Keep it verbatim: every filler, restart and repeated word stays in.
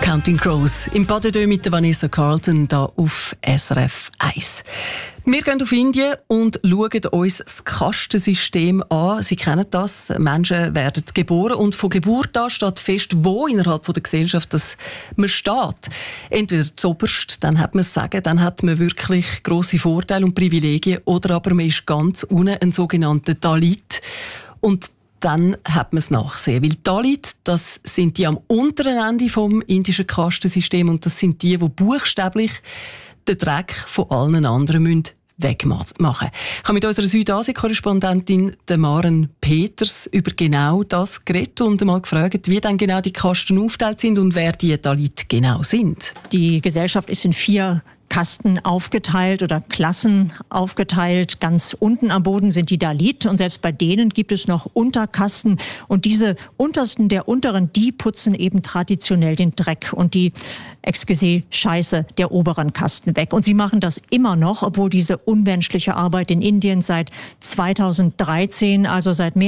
Counting Crows im Pas de Deux mit der Vanessa Carlton da auf S R F eins. Wir gehen auf Indien und schauen uns das Kastensystem an. Sie kennen das. Menschen werden geboren und von Geburt an steht fest, wo innerhalb der Gesellschaft das man steht. Entweder zuoberst, dann hat man es sagen, dann hat man wirklich grosse Vorteile und Privilegien, oder aber man ist ganz unten ein sogenannter Dalit. Und dann hat man es nachsehen. Weil Dalit, das sind die am unteren Ende vom indischen Kastensystem und das sind die, die buchstäblich den Dreck von allen anderen müssen wegmachen. Ich habe mit unserer Südasien-Korrespondentin Maren Peters über genau das geredet und einmal gefragt, wie dann genau die Kasten aufgeteilt sind und wer die Dalit genau sind. Die Gesellschaft ist in vier Kasten aufgeteilt oder Klassen aufgeteilt. Ganz unten am Boden sind die Dalit und selbst bei denen gibt es noch Unterkasten. Und diese untersten der unteren, die putzen eben traditionell den Dreck und die, excusez, Scheiße der oberen Kasten weg. Und sie machen das immer noch, obwohl diese unmenschliche Arbeit in Indien seit zweitausenddreizehn, also seit mehr